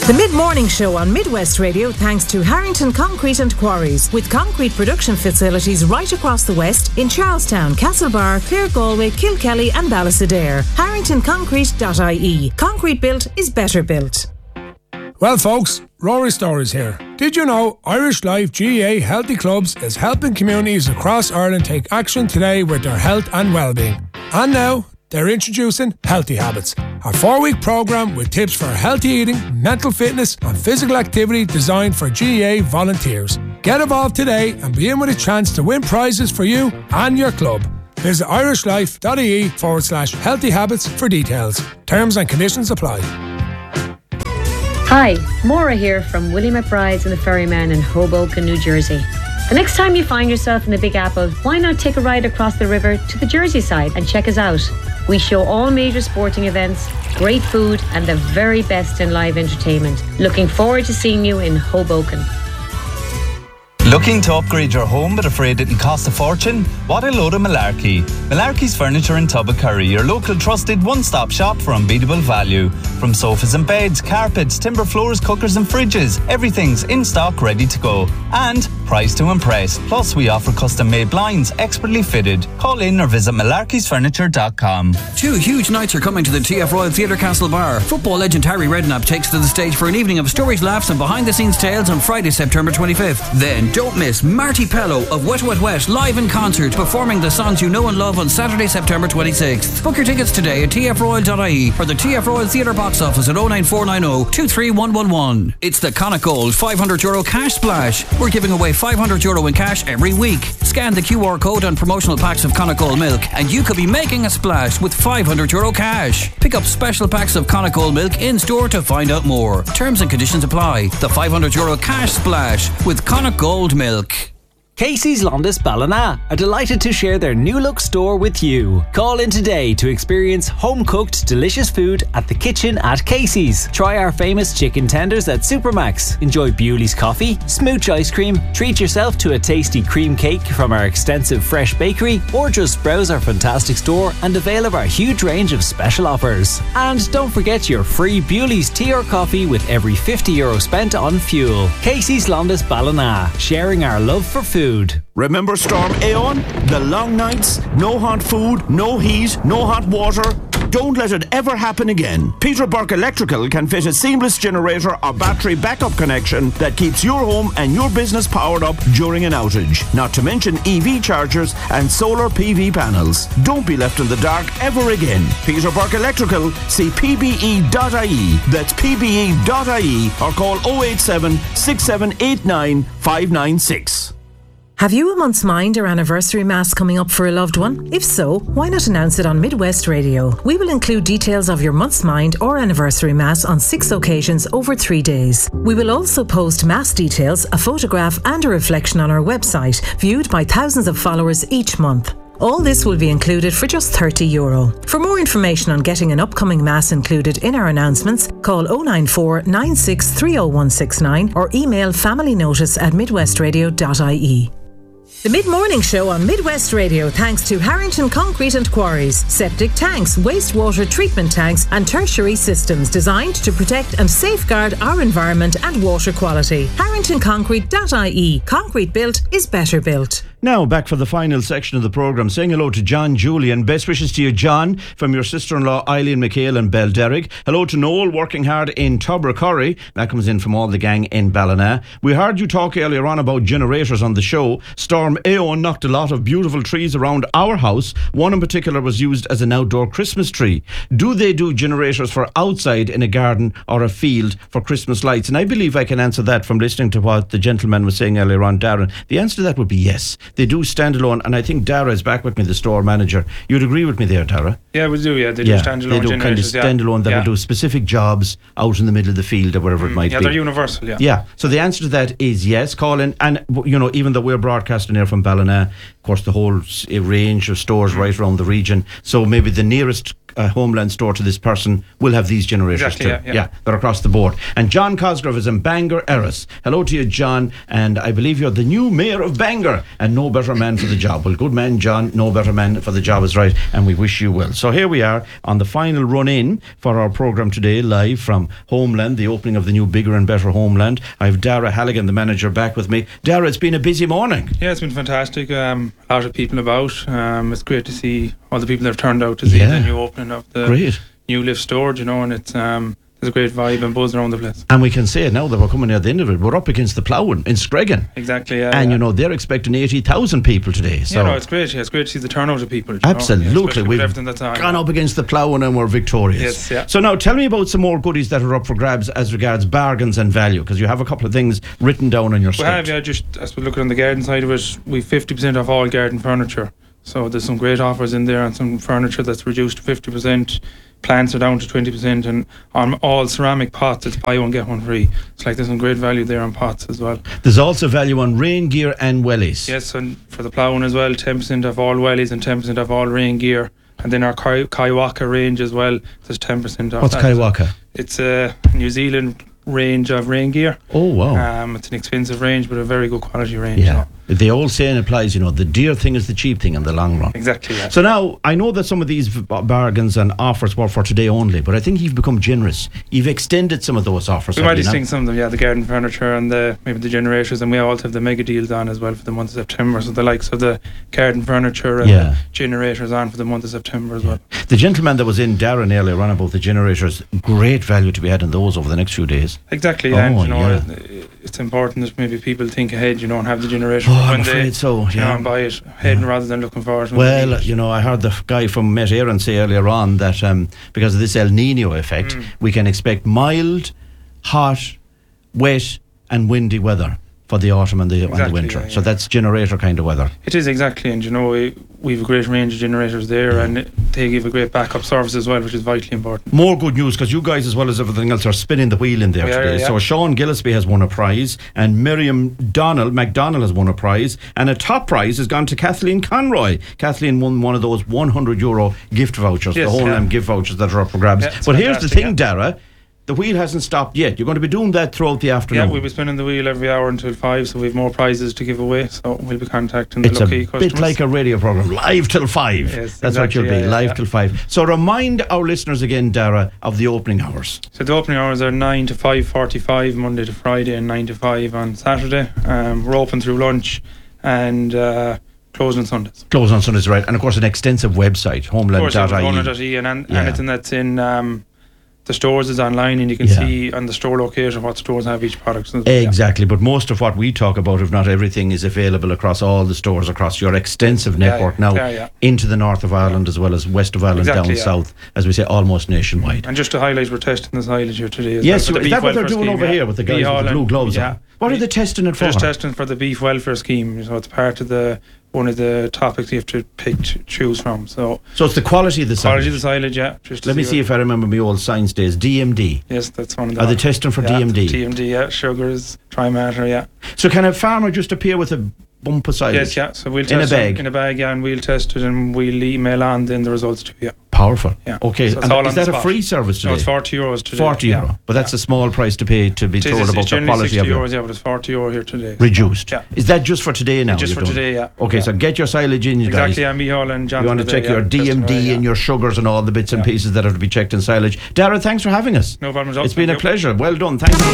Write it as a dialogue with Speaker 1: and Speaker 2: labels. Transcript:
Speaker 1: The mid-morning show on Midwest Radio thanks to Harrington Concrete and Quarries, with concrete production facilities right across the West in Charlestown, Castlebar, Clare, Galway, Kilkelly and Ballysadare. HarringtonConcrete.ie. Concrete built is better built.
Speaker 2: Well folks, Rory Stories here. Did you know Irish Life GAA Healthy Clubs is helping communities across Ireland take action today with their health and well-being? And now, they're introducing Healthy Habits, a 4-week programme with tips for healthy eating, mental fitness and physical activity designed for GAA volunteers. Get involved today and be in with a chance to win prizes for you and your club. Visit irishlife.ie/healthy habits for details. Terms and conditions apply.
Speaker 3: Hi, Maura here from Willie McBride's and the Ferryman in Hoboken, New Jersey. The next time you find yourself in the Big Apple, why not take a ride across the river to the Jersey side and check us out? We show all major sporting events, great food and the very best in live entertainment. Looking forward to seeing you in Hoboken.
Speaker 4: Looking to upgrade your home but afraid it'll cost a fortune? What a load of malarkey. Malarkey's Furniture in Tubbacurry, your local trusted one-stop shop for unbeatable value. From sofas and beds, carpets, timber floors, cookers and fridges, everything's in stock ready to go. And priced to impress. Plus we offer custom-made blinds, expertly fitted. Call in or visit malarkeysfurniture.com.
Speaker 5: 2 huge nights are coming to the TF Royal Theatre Castlebar. Football legend Harry Redknapp takes to the stage for an evening of stories, laughs and behind-the-scenes tales on Friday, September 25th. Then don't miss Marty Pello of Wet Wet Wet live in concert, performing the songs you know and love on Saturday, September 26th. Book your tickets today at tfroyal.ie or the TF Royal Theatre box office at 09490 23111. It's the Connacht Gold €500 cash splash. We're giving away €500 in cash every week. Scan the QR code on promotional packs of Connacht Gold milk and you could be making a splash with €500 cash. Pick up special packs of Connacht Gold milk in store to find out more. Terms and conditions apply. The €500 cash splash with Connacht Gold milk.
Speaker 6: Casey's Londis Ballina are delighted to share their new look store with you. Call in today to experience home-cooked delicious food at the kitchen at Casey's. Try our famous chicken tenders at Supermax. Enjoy Bewley's coffee, smooch ice cream, treat yourself to a tasty cream cake from our extensive fresh bakery, or just browse our fantastic store and avail of our huge range of special offers. And don't forget your free Bewley's tea or coffee with every €50 spent on fuel. Casey's Londis Ballina, sharing our love for food.
Speaker 7: Remember Storm Aeon? The long nights, no hot food, no heat, no hot water. Don't let it ever happen again. Peter Burke Electrical can fit a seamless generator or battery backup connection that keeps your home and your business powered up during an outage. Not to mention EV chargers and solar PV panels. Don't be left in the dark ever again. Peter Burke Electrical, see pbe.ie. That's pbe.ie or call 087 6789 596.
Speaker 1: Have you a month's mind or anniversary mass coming up for a loved one? If so, why not announce it on Midwest Radio? We will include details of your month's mind or anniversary mass on 6 occasions over 3 days. We will also post mass details, a photograph and a reflection on our website, viewed by thousands of followers each month. All this will be included for just €30. For more information on getting an upcoming mass included in our announcements, call 094 96 30169 or email familynotice@midwestradio.ie. The mid-morning show on Midwest Radio thanks to Harrington Concrete and Quarries. Septic tanks, wastewater treatment tanks and tertiary systems designed to protect and safeguard our environment and water quality. HarringtonConcrete.ie. Concrete built is better built.
Speaker 8: Now, back for the final section of the programme. Saying hello to John Julian. Best wishes to you, John, from your sister-in-law, Eileen McHale in Belderrick. Hello to Noel, working hard in Tubbacurry. That comes in from all the gang in Ballina. We heard you talk earlier on about generators on the show. Storm Aeon knocked a lot of beautiful trees around our house. One in particular was used as an outdoor Christmas tree. Do they do generators for outside in a garden or a field for Christmas lights? And I believe I can answer that from listening to what the gentleman was saying earlier on, Darren. The answer to that would be yes. They do stand alone, and I think Dara is back with me, the store manager. You'd agree with me there, Dara?
Speaker 9: Yeah, we do, yeah. They do stand alone generators.
Speaker 8: Kind of stand alone that will do specific jobs out in the middle of the field or wherever it might be.
Speaker 9: Yeah, they're universal, yeah.
Speaker 8: Yeah, so the answer to that is yes. Call in, and you know, even though we're broadcasting here from Ballina, of course the whole range of stores right around the region, so maybe the nearest a Homeland store to this person will have these generators too. Yeah, they're across the board. And John Cosgrove is in Bangor, Erris. Hello to you, John, and I believe you're the new mayor of Bangor, and no better man for the job. Well, good man, John, no better man for the job is right, and we wish you well. So here we are on the final run-in for our programme today, live from Homeland, the opening of the new bigger and better Homeland. I have Dara Halligan, the manager, back with me. Dara, it's been a busy morning.
Speaker 9: Yeah, it's been fantastic. A lot of people about. It's great to see all the people that have turned out to see the new opening of the new lift store, you know, and it's there's a great vibe and buzz around the place.
Speaker 8: And we can say now that we're coming near the end of it, we're up against the Ploughing in Screggan.
Speaker 9: Exactly,
Speaker 8: and you know, they're expecting 80,000 people today. So
Speaker 9: yeah, no, it's great. Yeah, it's great to see the turnout of people.
Speaker 8: Absolutely,
Speaker 9: we've everything that's on,
Speaker 8: gone up against the Ploughing and we're victorious.
Speaker 9: Yes, yeah.
Speaker 8: So now tell me about some more goodies that are up for grabs as regards bargains and value, because you have a couple of things written down on your script.
Speaker 9: We have, yeah. Just as we're looking on the garden side of it, we've 50% off all garden furniture. So there's some great offers in there on some furniture that's reduced to 50%. Plants are down to 20%, and on all ceramic pots it's buy one get one free. It's like there's some great value there on pots as well.
Speaker 8: There's also value on rain gear and wellies.
Speaker 9: Yes, and for the ploughing as well, 10% off all wellies and 10% off all rain gear. And then our Kaiwaka range as well, there's 10% off.
Speaker 8: What's Kaiwaka?
Speaker 9: It's a New Zealand range of rain gear.
Speaker 8: Oh wow.
Speaker 9: It's an expensive range but a very good quality range.
Speaker 8: Yeah. The old saying applies, you know, the dear thing is the cheap thing in the long run.
Speaker 9: Exactly, yeah.
Speaker 8: So now, I know that some of these bargains and offers were for today only, but I think you've become generous. You've extended some of those offers.
Speaker 9: We might extend some of them, yeah, the garden furniture and maybe the generators, and we also have the mega deals on as well for the month of September, so the likes of the garden furniture and the generators on for the month of September as well.
Speaker 8: The gentleman that was in Darren earlier on about the generators, great value to be had in those over the next few days.
Speaker 9: Exactly, yeah, and you know, it's important that maybe people think ahead, you know, and have the generator
Speaker 8: I'm afraid so,
Speaker 9: and buy it ahead rather than looking forward.
Speaker 8: Well, you know, I heard the guy from Met Éireann say earlier on that because of this El Nino effect, we can expect mild, hot, wet and windy weather for the autumn and the winter. Yeah, yeah. So that's generator kind of weather.
Speaker 9: It is, exactly, and you know, we've a great range of generators there, and they give a great backup service as well, which is vitally important.
Speaker 8: More good news, because you guys as well as everything else are spinning the wheel in there today. So Sean Gillespie has won a prize, and Miriam McDonald has won a prize, and a top prize has gone to Kathleen Conroy. Kathleen won one of those €100 gift vouchers, the Homeland gift vouchers that are up for grabs. But here's the thing, Dara. The wheel hasn't stopped yet. You're going to be doing that throughout the afternoon.
Speaker 9: Yeah, we'll be spinning the wheel every hour until 5, so we have more prizes to give away. So we'll be contacting the lucky customers.
Speaker 8: It's a bit like a radio programme, live till 5.
Speaker 9: Yes,
Speaker 8: that's what you'll be, live till 5. So remind our listeners again, Dara, of the opening hours.
Speaker 9: So the opening hours are 9 to 5:45 Monday to Friday, and 9 to 5 on Saturday. We're open through lunch and closed on Sundays.
Speaker 8: Closed on Sundays, right. And of course an extensive website, homeland.ie.
Speaker 9: Homeland.ie, and anything that's in the stores is online, and you can see on the store location what stores have each product.
Speaker 8: Exactly, but most of what we talk about, if not everything, is available across all the stores across your extensive network now into the north of Ireland as well as west of Ireland, down south, as we say, almost nationwide.
Speaker 9: And just to highlight, we're testing the silage here today.
Speaker 8: Yes, is that what they're doing over here with the guys with the blue gloves on? What are they testing it for?
Speaker 9: They're just testing for the beef welfare scheme. So it's part of one of the topics you have to choose from. So
Speaker 8: it's the quality of the silage.
Speaker 9: Quality of the silage, yeah.
Speaker 8: Let me see if I remember my old science days. DMD.
Speaker 9: Yes, that's one of them.
Speaker 8: Are they testing for DMD?
Speaker 9: DMD, yeah. Sugars, trimatter, yeah.
Speaker 8: So can a farmer just appear with a bump of silage?
Speaker 9: Yes, yeah. So we'll test it in a bag, and we'll test it, and we'll email on then the results to you.
Speaker 8: Powerful.
Speaker 9: Yeah.
Speaker 8: Okay.
Speaker 9: So
Speaker 8: and is that a free service today?
Speaker 9: No, it's €40 today.
Speaker 8: €40. But that's a small price to pay to be told about the quality of it.
Speaker 9: €60, but it's €40 here today.
Speaker 8: Reduced. Yeah. Is that just for today now?
Speaker 9: Just for today, yeah.
Speaker 8: Okay, so get your silage in, you guys.
Speaker 9: Exactly, and Micheál and John.
Speaker 8: You want to check your DMD and your sugars and all the bits and pieces that have to be checked in silage. Dara, thanks for having us.
Speaker 9: No problem at all.
Speaker 8: It's been a pleasure. Well done. Thank you.